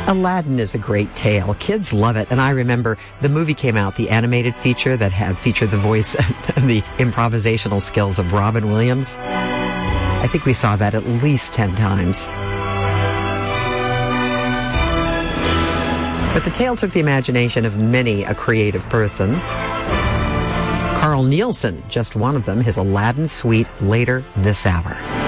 Aladdin is a great tale. Kids love it. And I remember the movie came out, the animated feature that had featured the voice and the improvisational skills of Robin Williams. I think we saw that at least 10 times. But the tale took the imagination of many a creative person. Carl Nielsen, just one of them, his Aladdin suite later this hour.